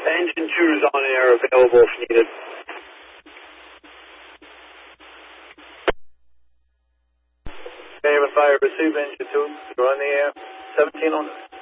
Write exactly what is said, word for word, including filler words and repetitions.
Engine two is on air, available if needed. Haven Fire, receive engine two. You're on the air. seventeen hundred.